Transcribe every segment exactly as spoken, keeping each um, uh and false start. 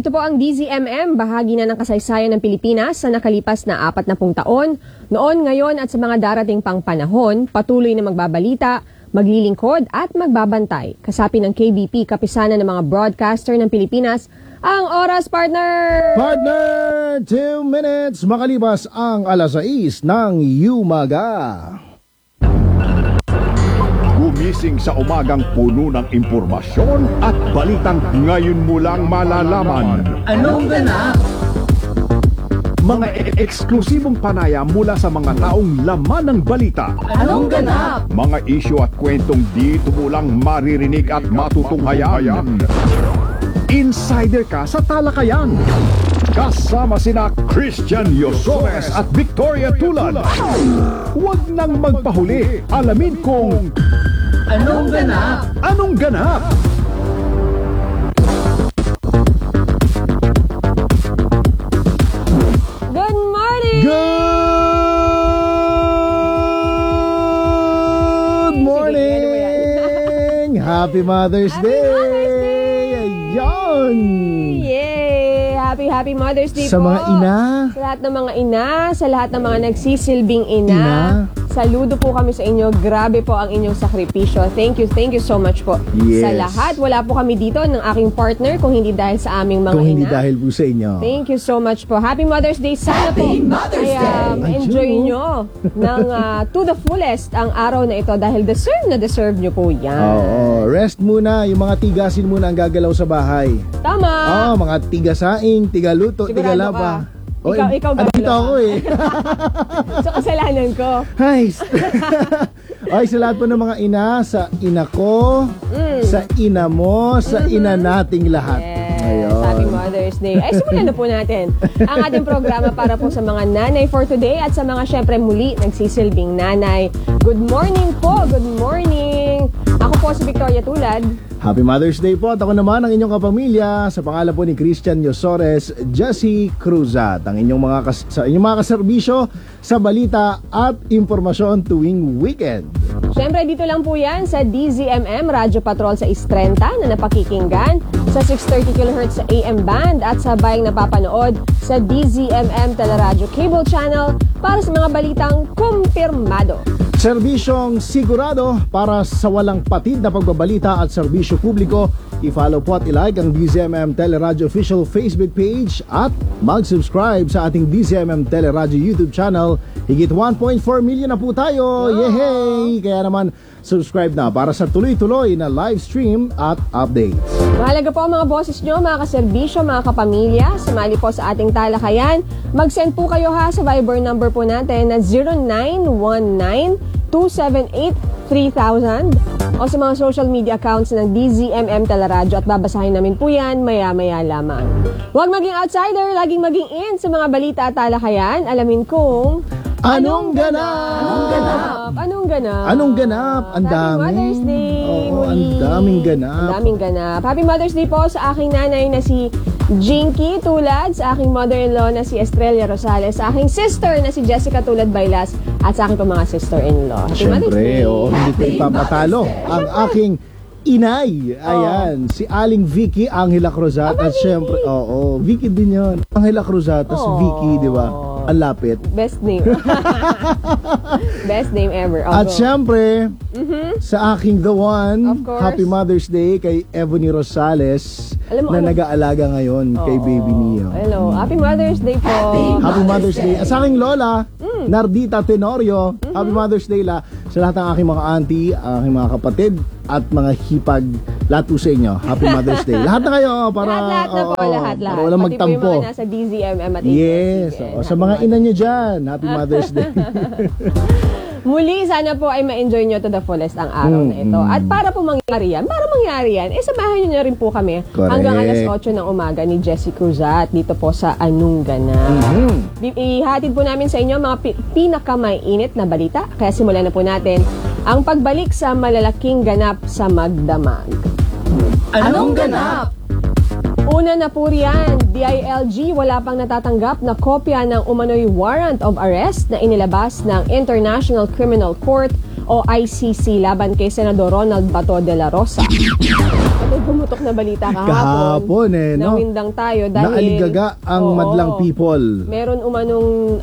Ito po ang D Z M M, bahagi na ng kasaysayan ng Pilipinas sa nakalipas na apat na pung taon. Noon, ngayon at sa mga darating pang panahon, patuloy na magbabalita, maglilingkod at magbabantay. Kasapi ng K B P, kapisanan ng mga broadcaster ng Pilipinas, ang Oras Partner! Partner! Two minutes makalipas ang alas sais ng umaga. Gumising sa umagang puno ng impormasyon at balitang ngayon mo lang malalaman. Anong ganap? Mga e- eksklusibong panaya mula sa mga taong laman ng balita. Anong ganap? Mga isyu at kwentong dito mo lang maririnig at matutunghayan. Insider ka sa talakayan. Kasama sina Christian Yosomes at Victoria Tulad. Huwag nang magpahuli. Alamin kung Anong ganap? anong ganap. Good morning! Good morning! Happy Mother's Happy Day! Mother's Day! Ayan! Yay! Happy, happy Mother's Day Sa po. mga ina. Sa lahat ng mga ina, sa lahat ng mga nagsisilbing ina. Ina. Saludo po kami sa inyo. Grabe po ang inyong sakripisyo. Thank you, thank you so much po. Yes. Sa lahat, wala po kami dito ng aking partner kung hindi dahil sa aming mga Kung ina. hindi dahil po sa inyo. Thank you so much po. Happy Mother's Day. Sana Happy po Mother's ay um, Day. enjoy Ayun. nyo ng uh, to the fullest ang araw na ito dahil deserve na deserve nyo po yan. Oo, rest muna. Yung mga tigasin muna ang gagalaw sa bahay. Tama. Oo, mga tigasaing, tigaluto, Sigurado tigalaba. ka? Ikaw- ikaw andito gagalaw ako ka. eh. So kasalanan ko. Hi! Ay, sa lahat po ng mga ina, sa ina ko, sa ina mo, sa ina nating lahat. Yes, happy Mother's Day. Ay, simulan na po natin ang ating programa para po sa mga nanay for today at sa mga syempre muli nagsisilbing nanay. Good morning po, good morning. Ako po si Victoria Tulad. Happy Mother's Day po at ako naman ang inyong kapamilya sa pangalan po ni Christian Yosores, Jessie Cruzat, ang inyong mga, kas- sa inyong mga kaserbisyo sa balita at impormasyon tuwing weekend. Syempre dito lang po yan sa D Z M M Radyo Patrol sa Istrenta na napakikinggan sa six thirty kilohertz sa A M band at sa bayang napapanood sa D Z M M Teleradyo Cable Channel para sa mga balitang kumpirmado. Serbisyong sigurado para sa walang patid na pagbabalita at serbisyo publiko. I-follow po at i-like ang D Z M M Teleradyo official Facebook page at mag-subscribe sa ating D Z M M Teleradyo YouTube channel. Higit one point four million na po tayo. Yehey! Kaya naman, subscribe na para sa tuloy-tuloy na live stream at updates. Mahalaga po ang mga boses nyo, mga kaserbisyo, mga kapamilya. Sumali po sa ating talakayan. Mag-send po kayo ha sa Viber number po natin na zero nine one nine two seven eight three thousand o sa mga social media accounts ng D Z M M Teleradyo at babasahin namin po yan maya-maya lamang. Huwag maging outsider, laging maging in sa mga balita at talakayan. Alamin kung Anong ganap? Anong ganap? Anong ganap? Anong ganap? Ang Happy dami. Mother's Day. Oo, ang muli. daming ganap. Ang daming ganap. Happy Mother's Day po sa aking nanay na si Jinky Tulad, sa aking mother-in-law na si Estrella Rosales, sa aking sister na si Jessica Tulad Bailas, at sa aking pa mga sister-in-law. Happy Mother's Day. Siyempre, oo, hindi ko ipapatalo ang aking inay. Ayan, si Aling Vicky Angela Cruzat. Aba, At syempre, Vicky. oo, Vicky din yun. Angela Cruzat, tas Oo. Vicky, di ba? Ang lapit. Best name. Best name ever. Oh, At go. syempre, sa aking the one, Of course. Happy Mother's Day kay Ebony Rosales Alam mo, na ano- nag-aalaga ngayon kay baby Neo. Hello. Happy Mother's Day po. Happy Mother's Day. At sa aking lola, Mm. Nardita Tenorio, Happy Mother's Day la sa lahat ng aking mga auntie, aking mga kapatid, at mga hipag, lahat po sa inyo. Happy Mother's Day. Lahat na kayo para Lahat-lahat na po, oo, lahat-lahat. para walang Pati po magtampo. yung mga nasa D Z M M at A B S. Yes. Oo, sa mga ina nyo dyan, Happy Mother's Day. Muli, sana po ay ma-enjoy nyo to the fullest ang araw na ito. Mm, mm. At para po mangyari yan, para mangyari yan, eh samahan nyo na rin po kami Correct. hanggang alas otso ng umaga ni Jessie Cruzat dito po sa Anong Ganap. Mhm. Bi- Ihatid po namin sa inyo mga pi- pinakamaiinit na balita. Kaya simulan na po natin ang pagbalik sa malalaking ganap sa Magdamag. Anong ganap? Una na po riyan, D I L G wala pang natatanggap na kopya ng umano'y warrant of arrest na inilabas ng International Criminal Court o I C C laban kay Senador Ronald Bato de la Rosa. Ito pumutok na balita kahapon. Kahapon eh, no? Nawindang tayo dahil Naaligaga ang Oo. madlang people. Meron umanong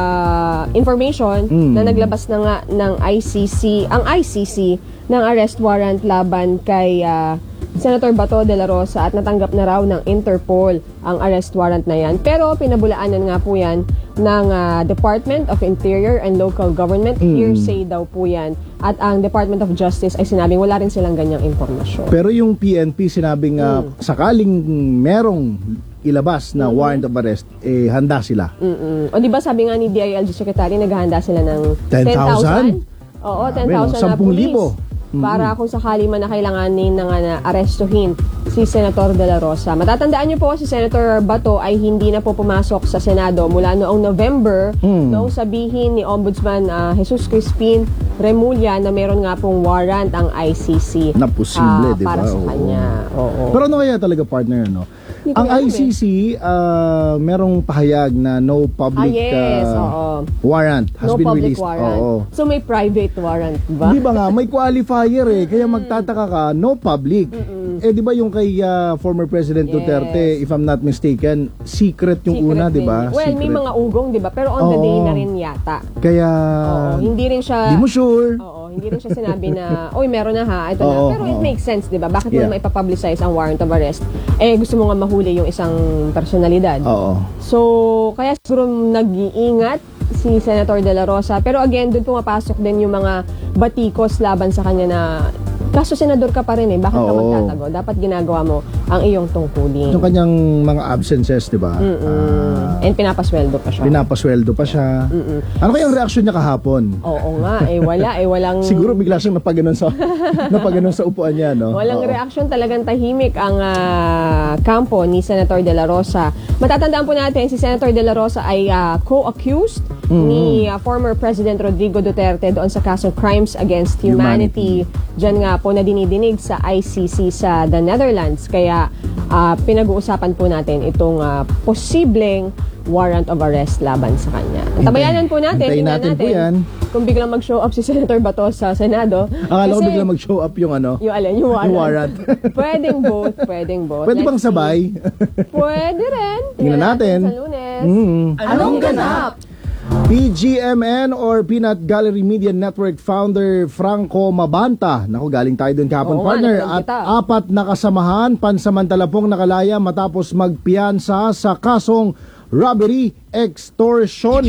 ah, information Mm. na naglabas na nga ng I C C, ang I C C ng arrest warrant laban kay ah, Senator Bato de la Rosa at natanggap na raw ng Interpol ang arrest warrant na yan. Pero pinabulaanan nga po yan ng ah, Department of Interior and Local Government. Mm. Hearsay daw po yan. At ang Department of Justice ay sinabing wala rin silang ganyang impormasyon. Pero yung P N P sinabing uh, sakaling merong ilabas na warrant of arrest, eh handa sila. Mm-mm. O di ba sabi nga ni D I L G Secretary, naghahanda sila ng ten ten thousand? thousand? Oo, Grabe, ten thousand no? na ten police. thousand. Para kung sakali man na kailanganin na nga na arestuhin si Senator De La Rosa. Matatandaan niyo po, si Senator Bato ay hindi na po pumasok sa Senado mula noong November, Mm. noong sabihin ni Ombudsman ah, Jesus Crispin Remulla na meron nga pong warrant ang I C C Na posible, ah, di ba? para sa Oo. kanya. Oo. Pero ano kaya talaga, partner, no? Hindi ko Ang alam I C C, uh, merong pahayag na no Ah, public yes, uh, oo. warrant has No been public released. warrant. Oo. So may private warrant, ba? Di ba nga, may qualifier eh. Kaya magtataka ka, no public. Eh di ba yung kay uh, former President Yes. Duterte, if I'm not mistaken, secret yung Secret una, di din. ba? Well, may Secret. mga ugong, di ba? Pero on the Oo. day na rin yata. Kaya, Oo, hindi rin siya... di mo sure. Oo, hindi rin siya sinabi na, oy, meron na ha, ito Oo, na. Pero it oo. makes sense, di ba? Bakit Yeah. mo maipapublicize ang warrant of arrest? Eh, gusto mo nga mahuli yung isang personalidad. Oo. So, kaya siguro nag-iingat si Senator De La Rosa. Pero again, doon pumapasok din yung mga batikos laban sa kanya na kaso senador ka pa rin eh. Bakit ka Oo. magtatago? Dapat ginagawa mo ang iyong tungkulin. Yung kanyang mga absences, di ba? Ah, And pinapasweldo pa siya. pinapasweldo pa siya. Ano kayang reaksyon niya kahapon? Oo nga, eh wala, eh walang... Siguro bigla siyang napaganon sa napaganon sa upuan niya, no? Walang Oo. reaksyon, talagang tahimik ang ah, kampo ni Senator De La Rosa. Matatandaan po natin, si Senator De La Rosa ay ah, co-accused ni ah, former President Rodrigo Duterte doon sa kasong Crimes Against Humanity. Diyan nga po na dinidinig sa I C C sa the Netherlands. Kaya ah, pinag-uusapan po natin itong ah, posibleng warrant of arrest laban sa kanya. Tabayanan po natin, Hintayin tingnan natin po yan. kung biglang mag-show up si Senator Bato sa Senado. Akala ko Kasi- bigla mag-show up yung ano, yung alin, yung warrant. yung warrant. pwedeng both, pwedeng both. Pwede bang Let's see. sabay? Pwede rin. Tingnan natin. Sa lunes. Mm. Anong ganap? P G M N or Peanut Gallery Media Network founder Franco Mabanta. Naku, galing tayo dun kahapon, Oo nga, partner. napanood At kita. apat na kasamahan pansamantala pong nakalaya matapos magpiyansa sa kasong robbery extortion.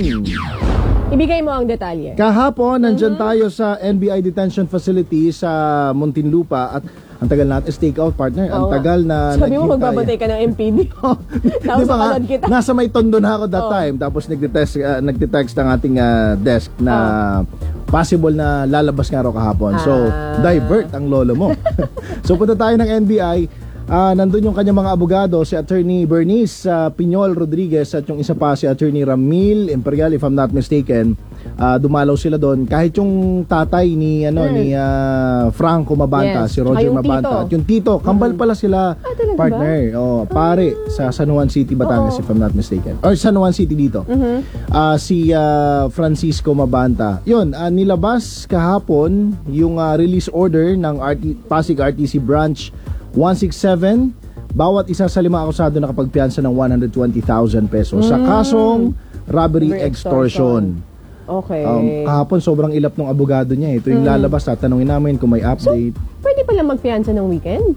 Ibigay mo ang detalye. Kahapon, nandyan Mhm. tayo sa N B I Detention Facility sa Muntinlupa at ang tagal natin, stake out, partner. Ang Oo nga. tagal na Sabi mo, naghintay. magbabantay ka ng M P D. Tapos Di ba nga, napanood kita. nasa may tondo na ako that Oo. time. Tapos nagte-text, uh, nagte-text ang ating uh, desk na possible na lalabas nga raw kahapon. So, Ah. divert ang lolo mo. So, punta tayo ng N B I. Ah, nandun yung kanyang mga abogado, si Attorney Bernice uh, Piñol Rodriguez at yung isa pa si Attorney Ramil Imperial, if I'm not mistaken. Ah, dumalaw sila doon. Kahit yung tatay ni ano Hmm. ni ah, Franco Mabanta, Yes. si Roger Tsaka yung Mabanta, tito. at yung tito, kambal pala sila, Ah, talaga ba? partner. Oh, pare sa San Juan City, Batangas, Oo. if I'm not mistaken. Or San Juan City dito. Mhm. Ah, si ah, Francisco Mabanta. Yun, ah, nilabas kahapon yung ah, release order ng R T, Pasig R T C Branch one sixty-seven. Bawat isa sa lima akusado nakapagpiyansa ng one hundred twenty thousand pesos sa kasong robbery Robbery extortion. Okay. Um, kahapon sobrang ilap ng abogado niya. Ito yung lalabas, tatanungin namin kung may update. Pwede pala magpiyansa ng weekend?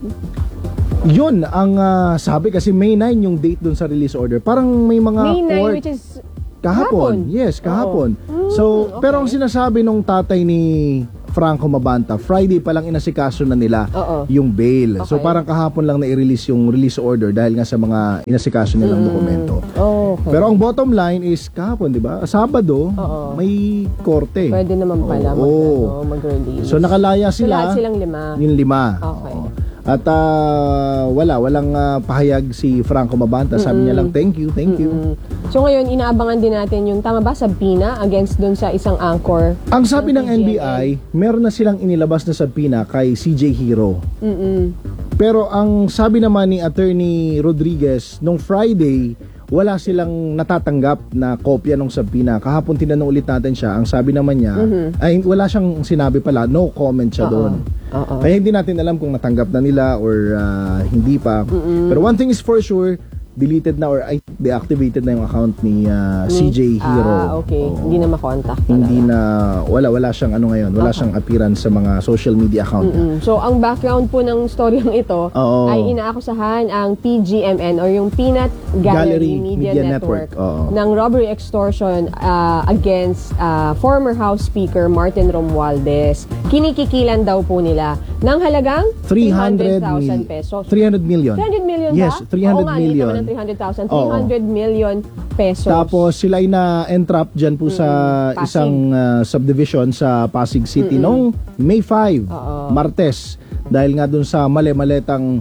Yun ang ah, sabi kasi May nine yung date dun sa release order. Parang may mga May nine, court which is kahapon. Yes, kahapon. Oo. So, Mm, okay. pero ang sinasabi nung tatay ni Franco Mabanta, Friday pa lang inasikaso na nila Oo. yung bail. So Okay. parang kahapon lang na i-release yung release order dahil nga sa mga inasikaso nilang dokumento. Okay. Pero ang bottom line is kahapon, di ba? Sabado, Oo. may korte. Pwede naman pala mag, Oo. ano, mag-release. So nakalaya So, lahat sila. silang lima. Yung lima. Okay. Oo. At ah, wala, walang ah, pahayag si Franco Mabanta. Sabi niya lang, thank you, thank you. Mm. So ngayon, inaabangan din natin yung, tama ba, sabina against dun sa isang anchor. Ang sabi ng P G N B M N. I, meron na silang inilabas na sabina kay C J Hero. Mm-mm. Pero ang sabi naman ni Attorney Rodriguez, nung Friday, wala silang natatanggap na kopya ng subpoena. Kahapon tinanong ulit natin siya, ang sabi naman niya, Mhm. ay wala siyang sinabi pala, no comment siya Oo. doon. Oo. Kaya hindi natin alam kung natanggap na nila or ah, hindi pa. Pero one thing is for sure, deleted na or ay, deactivated na yung account ni ah, C J Hero. Ah, okay. Oo. Hindi na makontak. Hindi na, wala, wala siyang ano ngayon, wala Okay. siyang appearance sa mga social media account niya. Mm. So, ang background po ng storyang ito Oo. ay inaakusahan ang P G M N or yung Peanut Gallery, Gallery Media, Media Network, Network. Oo. ng robbery extortion ah, against ah, former House Speaker Martin Romualdez. Kinikikilan daw po nila ng halagang three hundred thousand mil- pesos. three hundred million. three hundred million Yes, ba? three hundred Oo nga, million. hindi naman ng three hundred thousand. Oo. three hundred million pesos. Tapos sila ay na-entrap dyan po sa Pasig. isang ah, subdivision sa Pasig City noong May five, Oo. Martes. Dahil nga dun sa mali-maletang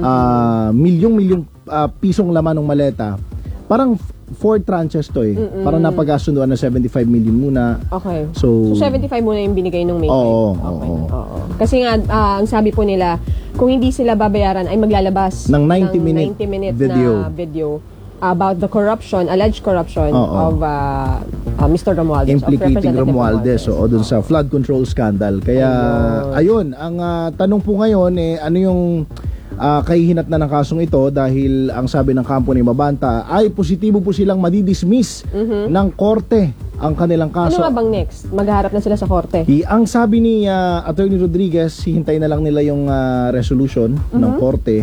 ah, milyong-milyong ah, pisong laman ng maleta. Parang f- four tranches to eh. Parang napagkasunduan na seventy-five million muna. Okay. So, So, seventy-five muna yung binigay nung May Oo, five. Okay. oo. Oo. Kasi nga, ah, ang sabi po nila, kung hindi sila babayaran, ay maglalabas Ng ninety minute ninety minute video. na video about the corruption, alleged corruption Oo. of uh, uh, Mister Romualdez. of implicating Representative Romualdez o dun sa flood control scandal. Kaya ayun, ang ah, tanong po ngayon eh ano yung ah, kahihinat na ng kasong ito dahil ang sabi ng kampo ni Mabanta ay positibo po silang madidismiss ng korte ang kanilang Ano kaso. nga bang next? Maghaharap na sila sa korte. I, ang sabi ni ah, Attorney Rodriguez, hihintay na lang nila yung ah, resolution ng korte.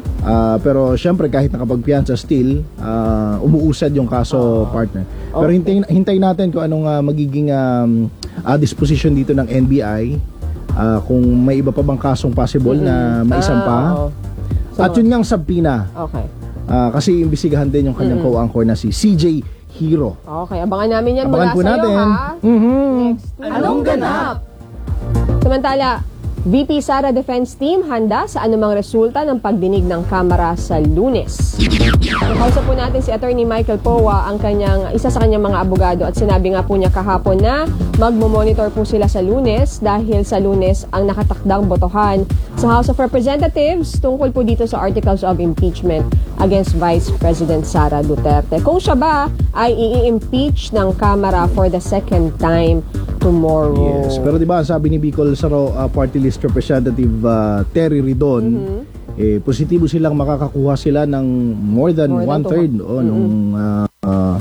Ah, pero syempre kahit nakapagpiyansa still, ah, umuusad yung kaso, partner. Pero hintayin, hintayin natin kung anong ah, magiging um, ah, disposition dito ng N B I. Ah, kung may iba pa bang kasong possible na maisampa. Ah, oo. So, At yun nga ang subpoena. Okay. Ah, kasi imbisigahan din yung kanyang co-anchor na si C J Hero. Okay, abangan namin yan Abangan mula po sa'yo, natin. ha? Mhm. Next. Anong ganap? Samantala, V P Sara Defense Team handa sa anumang resulta ng pagdinig ng Kamara sa Lunes. Nakausap po natin si Attorney Michael Powa, ang kanyang, isa sa kanyang mga abogado, at sinabi nga po niya kahapon na magmo-monitor po sila sa Lunes dahil sa Lunes ang nakatakdang botohan sa House of Representatives tungkol po dito sa Articles of Impeachment against Vice President Sara Duterte. Kung siya ba ay i-impeach ng Kamara for the second time tomorrow. Yes, pero 'di ba sabi ni Bicol Saro uh, Party List Representative uh, Terry Ridon, eh positibo silang makakakuha sila ng more than More than one third o nung uh, uh,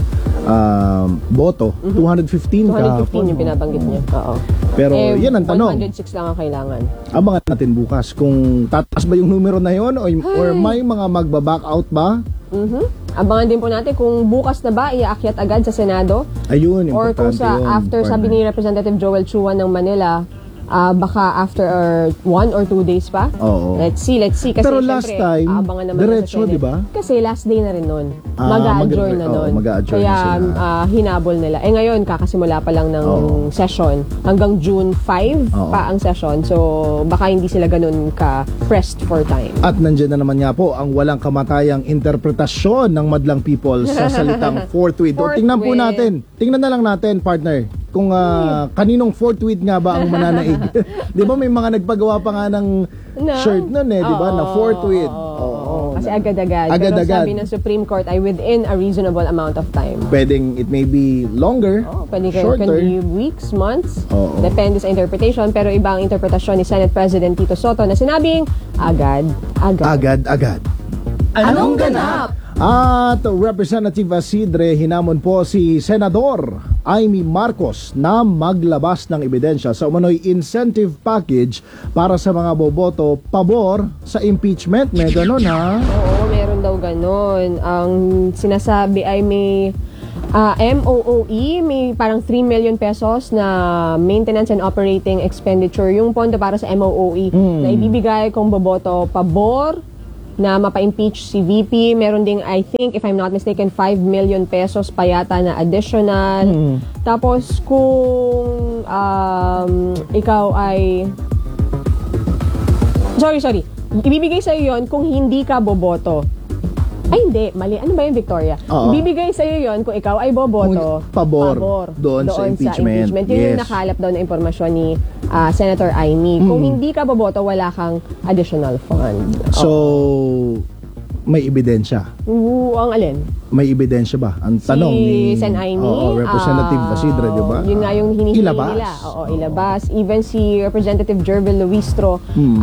uh, boto, two hundred fifteen two hundred fifteen kahapon. yung binabanggit niya. Oo. Pero Eh, yan ang tanong. one hundred six lang ang kailangan. Abangan natin bukas kung tataas ba yung numero na yon o or may mga magba-back out ba? Mhm. Abangan din po natin kung bukas na ba iaakyat agad sa Senado Ayun, or kung importante sa yun, after sabi partner. ni Representative Joel Chua ng Manila, ah, baka after or one or two days pa. Oo. Let's see, let's see. Kasi Pero syempre, last time, aabangan naman diretso, sa Senate. di ba? Kasi last day na rin nun. Ah, Mag-a-adjourn mag- na oo, nun. mag-a-adjourn Kaya na sila. ah, hinabol nila. Eh ngayon, kakasimula pa lang ng Oo. session. Hanggang June five Oo. pa ang session. So, baka hindi sila ganun ka-pressed for time. At nandiyan na naman nga po ang walang kamatayang interpretasyon ng madlang people sa salitang fourth with. O, tingnan po Forthwith. natin. Tingnan na lang natin, partner. Kung ah, kaninong fourth with nga ba ang mananaig. 'Di ba may mga nagpagawa pa nga ng Na? shirt nun eh, 'di ba? Na fourth with. Oo. Kasi agad-agad. Agad-agad. Pero sabi ng Supreme Court ay within a reasonable amount of time. Pwedeng it may be longer, Oh, pwede can, can shorter. be weeks, months. Oo. Depende sa interpretation. Pero ibang interpretasyon ni Senate President Tito Soto na sinabing agad, agad. Agad-agad. Anong ganap? At Representative Asidre, hinamon po si Senador Amy Marcos na maglabas ng ebidensya sa umano'y incentive package para sa mga boboto pabor sa impeachment. May ganun ha? Oo, meron daw ganon. Ang sinasabi ay may ah, M O O E, may parang three million pesos na maintenance and operating expenditure. Yung pondo para sa M O O E na ibibigay kung boboto pabor na mapa-impeach si V P. Meron ding, I think, if I'm not mistaken, five million pesos pa yata na additional. Tapos, kung um, ikaw ay... Sorry, sorry. Ibibigay sa'yo yon kung hindi ka boboto. Ay, hindi. Mali. Ano ba yung Victoria? Oo. Ibibigay sa'yo yon kung ikaw ay boboto. Kung pabor doon sa impeachment. Yun yung Yes. nakalap daw na impormasyon ni ah, Senator Amy. Kung hindi ka boboto, wala kang additional fund. So, may ebidensya. Oo, ang alin? May ebidensya ba? Ang tanong si ni Sen Aimee, Oo, Representative ah, Basidre, di ba? Yun nga yung hinihingi Ilabas. nila. Oo, ilabas. Even si Representative Jervil Luistro, Hmm.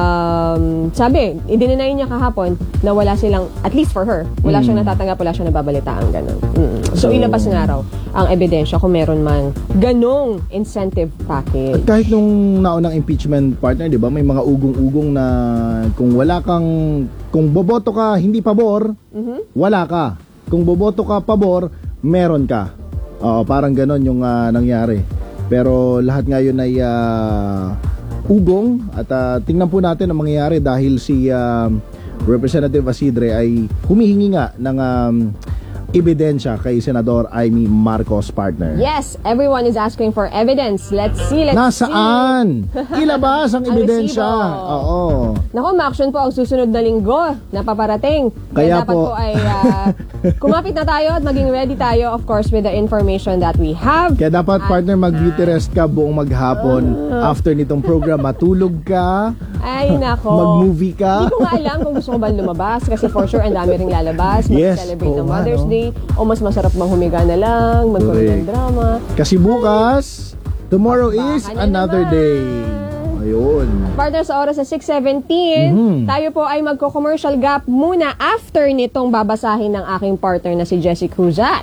um, sabi, i-deny niya kahapon na wala silang, at least for her, wala siyang natatanggap, wala siyang nababalitaan, ganun. Mm. So, So, ilabas nga raw ang ebidensya kung meron man ganong incentive At package. kahit nung naunang impeachment partner, di ba, may mga ugong-ugong na kung wala kang, kung boboto ka hindi pabor, wala ka. Kung boboto ka pabor, meron ka. Oo, parang ganon yung ah, nangyari. Pero lahat ngayon ay ah, ugong at ah, tingnan po natin ang mangyayari dahil si ah, Representative Basidre ay humihingi nga ng um, ebidensya kay Senador Aimee Marcos, partner. Yes, everyone is asking for evidence. Let's see, let's see. Nasaan? Ilabas ang Ang ebidensya. resibo. Oo. Naku, ma-action po ang susunod na linggo na paparating. Kaya dapat po- po ay ah, kumapit na tayo at maging ready tayo, of course, with the information that we have. Kaya dapat, partner, mag-beauty rest ka buong maghapon. After nitong program, matulog ka, Ay, nako. mag-movie ka. Hindi ko nga alam kung gusto ko ba lumabas kasi for sure ang dami ring lalabas, Yes, mag-celebrate oo ng nga, Mother's no? Day, o mas masarap mang humiga na lang, magkaroon ng Correct. drama. Kasi bukas, tomorrow is Baka na another naman. day. Ayun. Partner, sa oras sa six seventeen, Mhm. tayo po ay magko-commercial gap muna after nitong babasahin ng aking partner na si Jessie Cruzat.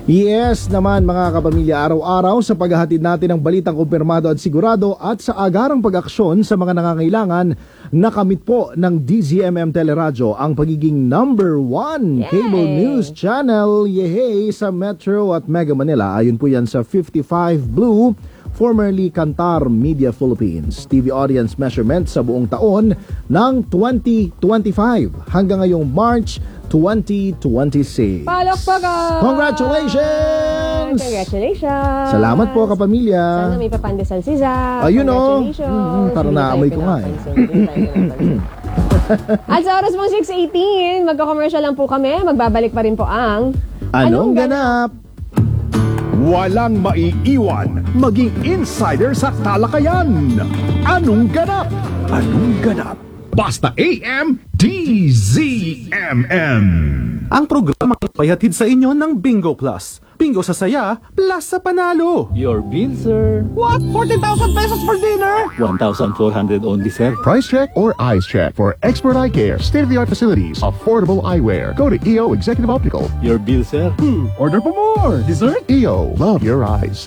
Yes naman mga kapamilya, araw-araw sa paghahatid natin ng balitang kumpirmado at sigurado at sa agarang pag-aksyon sa mga nangangailangan, nakamit po ng D Z M M Teleradyo ang pagiging number one Yay! cable news channel yehey sa Metro at Mega Manila. Ayon po yan sa fifty-five Blue, formerly Kantar Media Philippines. T V audience measurement sa buong taon ng twenty twenty-five hanggang ngayong March twenty twenty-six. Palakpakan! Congratulations! Congratulations! Salamat po kapamilya. Sana may papandesal si Zach. Ayun, oh. Congratulations. Mm, parang Hindi naamoy tayo ko nga, eh. pinapansin, hindi tayo pinapansin. At sa oras pong six eighteen, magka-commercial lang po kami. Magbabalik pa rin po ang Anong ganap? Walang maiiwan, maging insider sa talakayan. Anong ganap? Anong ganap? Basta A M D Z M M. Ang programa ay hatid sa inyo ng Bingo Plus. Bingo sa saya, plus sa panalo. Your bill, sir. What? fourteen thousand pesos for dinner? one thousand four hundred only, sir. Price check or eyes check for expert eye care, state-of-the-art facilities, affordable eyewear. Go to E O Executive Optical. Your bill, sir. Order for more. Dessert? E O. Love your eyes.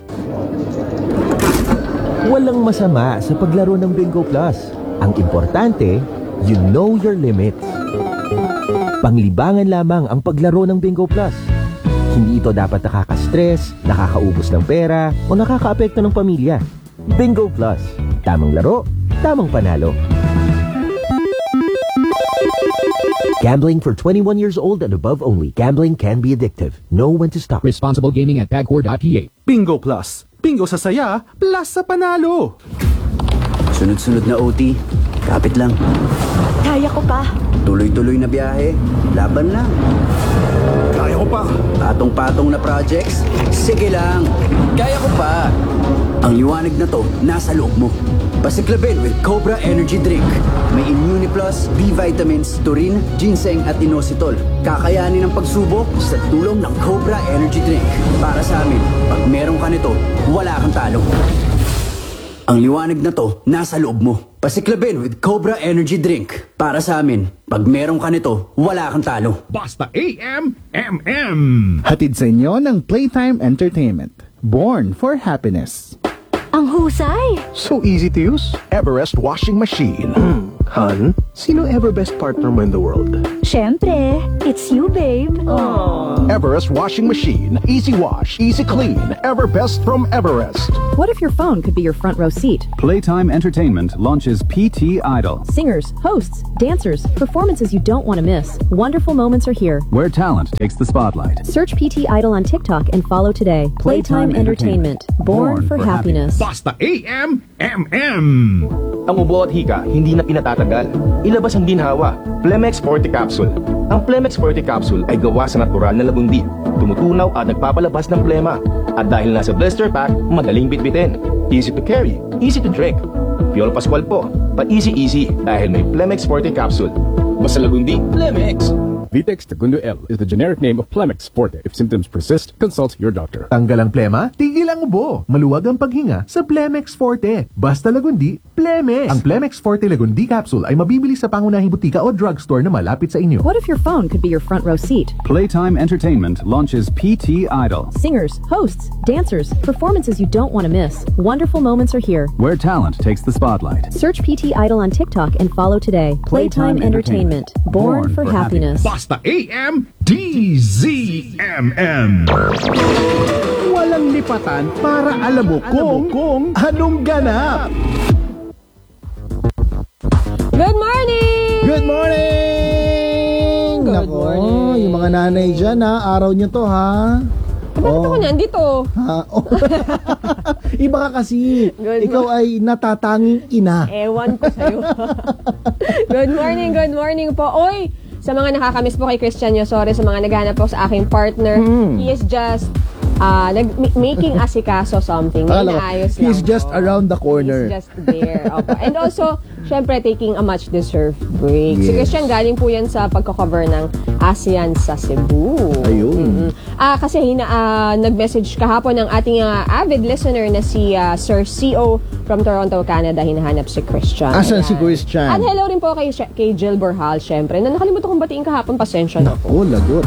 Walang masama sa paglaro ng Bingo Plus. Ang importante, you know your limits. Panglibangan lamang ang paglaro ng Bingo Plus. Hindi ito dapat nakaka-stress, nakakaubos ng pera, o nakakaapekto ng pamilya. Bingo Plus. Tamang laro, tamang panalo. Gambling for twenty-one years old and above only. Gambling can be addictive. Know when to stop. Responsible gaming at pagcor dot p h. Bingo Plus. Bingo sa saya, plus sa panalo. Sunod-sunod na O T, kapit lang. Kaya ko pa. Tuloy-tuloy na biyahe, laban lang. Kaya ko pa. Patong-patong na projects, sige lang. Kaya ko pa. Ang liwanag na to, nasa loob mo. Pasiklabin with Cobra Energy Drink. May Immuniplus, B-vitamins, taurine, ginseng at inositol. Kakayanin ang pagsubok sa tulong ng Cobra Energy Drink. Para sa amin, pag meron ka nito, wala kang talo. Ang liwanag na to, nasa loob mo. Pasiklabin with Cobra Energy Drink. Para sa amin, pag meron ka nito, wala kang talo. Basta A M M M. Hatid sa inyo ng Playtime Entertainment. Born for happiness. Ang husay. So easy to use. Everest washing machine. Han, sino ever best partner mo in the world? Siyempre, it's you, babe. Everest washing machine. Easy wash, easy clean. Everbest from Everest. What if your phone could be your front row seat? Playtime Entertainment launches P T Idol, Singers, hosts, dancers, performances you don't want to miss. Wonderful moments are here. where talent takes the spotlight. Search P T Idol on TikTok and follow today. Playtime, Entertainment. Born, for, happiness. Basta A M M M. Ang ubo at hika, hindi na pinatatagal. Ilabas ang ginhawa. Plemex Forte Capsule. Ang Plemex Forte Capsule ay gawa sa natural na labundi. Tumutunaw at nagpapalabas ng plema. At dahil nasa blister pack, madaling bitbitin. Easy to carry, easy to drink. Piolo Pascual po, pa easy easy dahil may Plemex Forte Capsule. Basta lagundi, Plemex. Vitex Segundo L is the generic name of Plemex Forte. If symptoms persist, consult your doctor. Tanggal ang plema, tigil ang ubo. Maluwag ang paghinga sa Plemex Forte. Basta Lagundi, Plemex. Ang Plemex Forte Lagundi capsule ay mabibili sa pangunahing butika o drugstore na malapit sa inyo. What if your phone could be your front row seat? Playtime Entertainment launches P T Idol, Singers, hosts, dancers, performances you don't want to miss. Wonderful moments are here. where talent takes the spotlight. Search P T Idol on TikTok and follow today. Playtime, Entertainment. Born, for, happiness. Basta A M, D Z M M. Walang lipatan para alam mo kung, kung anong ganap. Good morning! Good morning! Good Nako, morning. yung mga nanay dyan ha, araw nyo to ha. Bakit ako nandito? Ha? Oh. Iba ka kasi. Good Ikaw ay natatanging ina. Ewan ko sa'yo. Good morning, good morning po. Oy, sa mga nakakamiss po kay Christian Yosore, sa mga naghanap po sa aking partner, Mm. he is just uh, nag making asikaso something. Akala ko, Inaayos he's lang just po. around the corner. He's just there. Opo. And also, syempre, taking a much-deserved break. Si Yes. Christian, galing po yan sa pagko-cover ng ASEAN sa Cebu. Ayun. Mm-mm. Ah, kasi hina, ah, nag-message kahapon ng ating ah, avid listener na si ah, Sir C O from Toronto, Canada. Hinahanap si Christian. Asan Ayan. si Christian? At hello rin po kay, kay Jill Borhal, syempre. Na nakalimutan kong batiin kahapon, pasensya na po. Oh, lagot.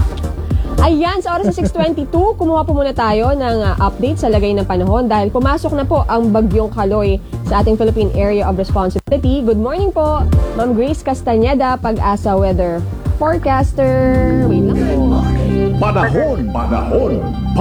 Ayan, sa oras sa six twenty-two, kumuha po muna tayo ng uh, update sa lagay ng panahon dahil pumasok na po ang bagyong Kaloy sa ating Philippine Area of Responsibility. Good morning po, Ma'am Grace Castañeda, Pag-asa Weather Forecaster. Wait lang po. Panahon, panahon,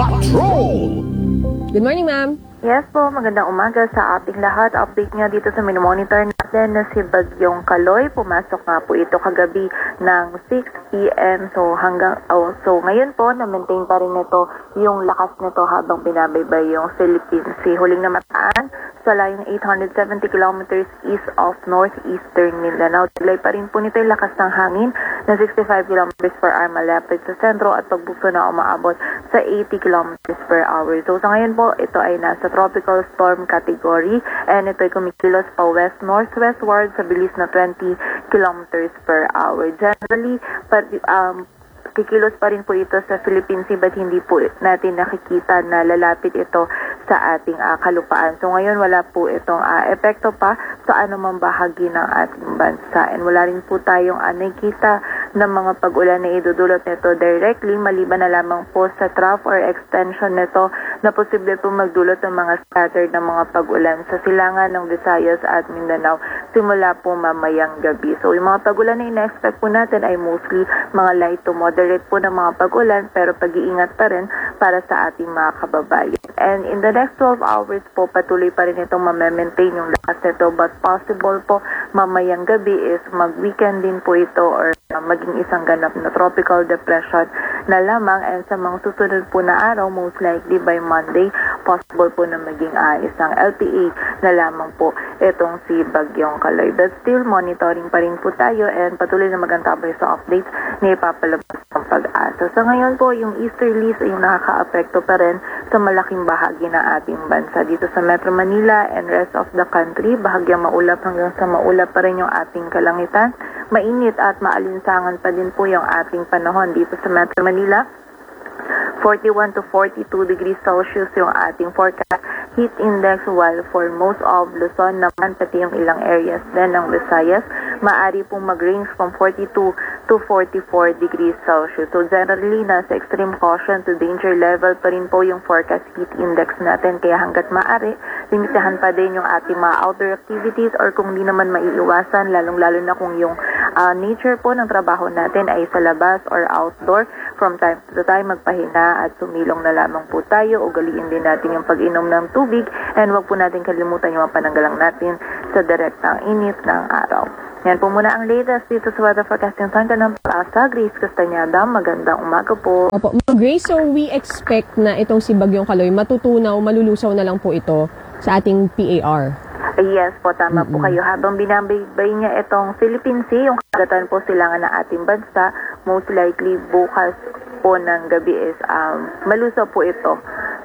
patrol! Good morning, ma'am. Yes po, magandang umaga sa ating lahat. Update nga dito sa minomonitor natin na si Bagyong Kaloy. Pumasok nga po ito kagabi ng six p m So hanggang oh, so ngayon po na-maintain pa rin ito yung lakas nito habang binabaybay yung Philippine Sea. Huling namataan sa layong eight hundred seventy kilometers east of northeastern Mindanao. Taglay pa rin po nito yung lakas ng hangin na sixty-five kilometers per hour malapit sa sentro at pagbukso na umaabot sa eighty kilometers per hour. So sa ngayon po, ito ay nasa tropical storm category and ito ay kumikilos pa west-northwestward sa bilis na twenty kilometers per hour. Generally, but, um, kikilos pa rin po ito sa Philippine Sea but hindi po natin nakikita na lalapit ito sa ating uh, kalupaan. So ngayon wala po itong uh, epekto pa sa anumang bahagi ng ating bansa and wala rin po tayong uh, nakikita ng mga pag-ulan na idudulot nito directly maliban na lamang po sa trough or extension nito na posible po magdulot ng mga scattered na mga pag-ulan sa silangan ng Visayas at Mindanao simula po mamayang gabi. So yung mga pag-ulan na ina-expect po natin ay mostly mga light to moderate po ng mga pag-ulan pero pag-iingat pa rin para sa ating mga kababayan. And in the next twelve hours po patuloy pa rin itong ma-maintain yung lakas nito but possible po mamayang gabi is mag-weekend din po ito or uh, maging isang ganap na tropical depression na lamang and sa mga susunod po na araw most likely by Monday possible po na maging uh, isang L P A na lamang po itong si Bagyong Kaloy. But still monitoring pa rin po tayo and patuloy na magantabay sa updates na ipapalabas ng Pag-asa. So ngayon po yung easterlies ay yung nakaka-apekto pa rin sa malaking bahagi ng ating bansa. Dito sa Metro Manila and rest of the country, bahagyang maulap hanggang sa maulap pa rin yung ating kalangitan. Mainit at maalinsangan pa din po yung ating panahon dito sa Metro Manila. forty-one to forty-two degrees Celsius yung ating forecast heat index while for most of Luzon naman pati yung ilang areas din ng Visayas maaari pong mag-range from forty-two to forty-four degrees Celsius. So generally nasa extreme caution to danger level pa rin po yung forecast heat index natin kaya hanggat maaari limitahan pa din yung ating mga outdoor activities or kung di naman maiiwasan lalong lalo na kung yung uh, nature po ng trabaho natin ay sa labas or outdoor from time to time magpahina at sumilong na lamang po tayo. Ugaliin din natin yung pag-inom ng tubig and wag po natin kalimutan yung mga pananggalang natin sa direktang init ng araw. Yan po muna ang latest dito sa Weather Forecasting Center ng Pag-asa. Grace Castañeda, magandang umaga po. Opo, Grace, so we expect na itong si Bagyong Kaloy matutunaw, malulusaw na lang po ito sa ating P A R. Yes po, tama mm-hmm. po kayo. Habang binabaybay niya itong Philippine Sea, yung kagatan po silangan ng ating bansa, most likely bukas po ng gabi is um, malusaw po ito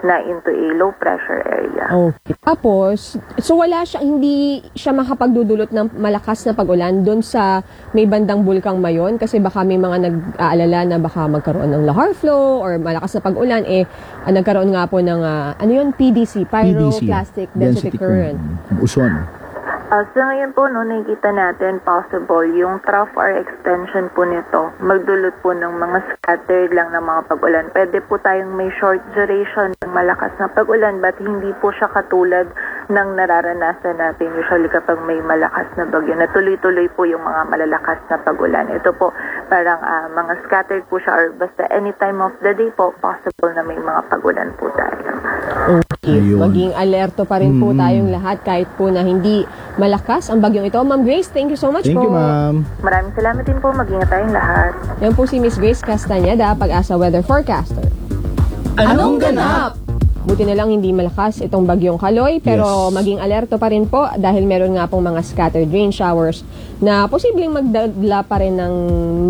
na into a low pressure area. Okay. Tapos, so wala siya, hindi siya makapagdudulot ng malakas na pag-ulan doon sa may bandang Bulkang Mayon kasi baka may mga nag-aalala na baka magkaroon ng lahar flow or malakas na pag-ulan, eh ah, nagkaroon nga po ng, ah, ano yun, P D C, Pyroclastic Density, Density Current. Uson. Uh, so ngayon po, no, nakikita natin possible yung trough or extension po nito magdulot po ng mga scattered lang ng mga pag-ulan. Pwede po tayong may short duration ng malakas na pag-ulan but hindi po siya katulad ng nararanasan natin usually kapag may malakas na bagyo na tuloy-tuloy po yung mga malalakas na pag-ulan. Ito po parang uh, mga scattered po siya or basta any time of the day po possible na may mga pag-ulan po tayo. Okay. Maging alerto pa rin po mm. tayong lahat kahit po na hindi malakas ang bagyong ito. Ma'am Grace, thank you so much thank po. Thank you, ma'am. Maraming salamat din po. Mag-ingat tayong lahat. Yan po si Miss Grace Castañeda, Pag-asa Weather Forecaster. Anong ganap? Buti na lang hindi malakas itong bagyong Kaloy, pero yes. maging alerto pa rin po dahil meron nga pong mga scattered rain showers na posibleng magdadala pa rin ng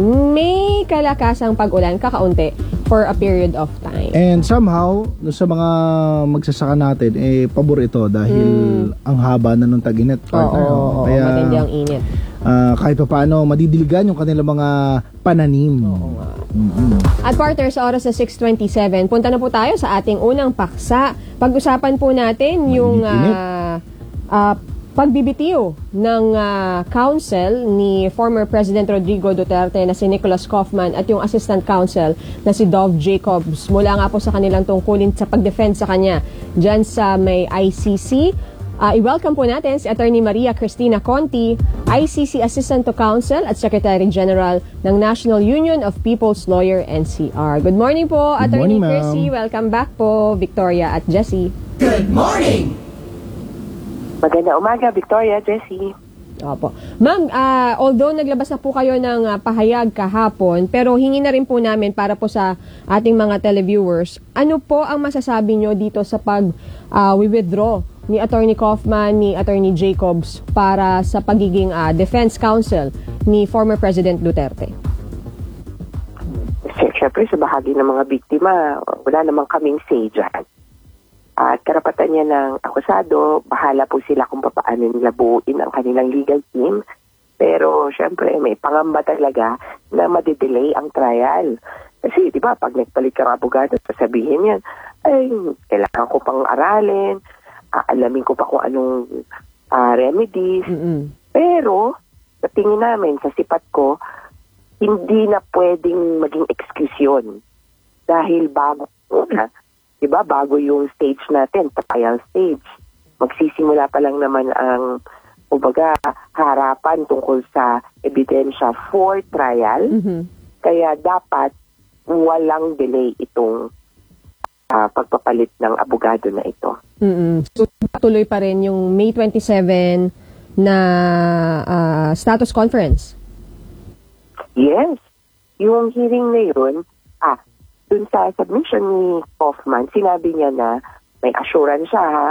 may kalakasang pag-ulan kakaunti for a period of time. And somehow, sa mga magsasaka natin, eh, pabor ito dahil mm. ang haba na nung tag-init. Oo, oo, oo, kaya, matindi ang init. Uh, kahit pa paano, madidiligan yung kanilang mga pananim. Oo nga. Mm-hmm. At partner, sa oras na six twenty-seven, punta na po tayo sa ating unang paksa. Pag-usapan po natin yung uh, uh, pagbibitiw ng uh, counsel ni former President Rodrigo Duterte na si Nicholas Kaufman at yung assistant counsel na si Dov Jacobs mula nga po sa kanilang tungkulin sa pag-defend sa kanya dyan sa may I C C. Uh, i-welcome po natin si Attorney Maria Cristina Conti, I C C Assistant to Counsel at Secretary General ng National Union of People's Lawyer N C R. Good morning po, Good Attorney morning, Chrissy. Welcome back po, Victoria at Jessie. Good morning! Maganda umaga, Victoria, Jessie. Opo. Ma'am, uh, although naglabas na po kayo ng uh, pahayag kahapon, pero hingi na rin po namin para po sa ating mga televiewers, ano po ang masasabi nyo dito sa pag-withdraw uh, ni Attorney Kaufman, ni Attorney Jacobs para sa pagiging uh, defense counsel ni former President Duterte? Siyempre, sa bahagi ng mga biktima, wala namang kaming say dyan. At karapatan niya ng akusado, bahala po sila kung paano nila buuin ang kanilang legal team. Pero siyempre, may pangamba talaga na madidelay ang trial. Kasi, di ba, pag nagpalit kang abogado, sasabihin yan, ay, kailangan ko pang aralin, aalamin ko pa kung anong uh, remedies. Mm-hmm. Pero, sa tingin namin, sa sipat ko, hindi na pwedeng maging excuse yun. Dahil bago, uh, diba, bago yung stage natin, trial stage. Magsisimula pa lang naman ang, kumbaga, harapan tungkol sa ebidensya for trial. Mm-hmm. Kaya dapat walang delay itong uh, pagpapalit ng abogado na ito. Mm-hmm. So, tuloy pa rin yung May twenty-seventh na uh, status conference? Yes. Yung hearing na yun, ah, dun sa submission ni Kaufman, sinabi niya na may assurance siya, ha,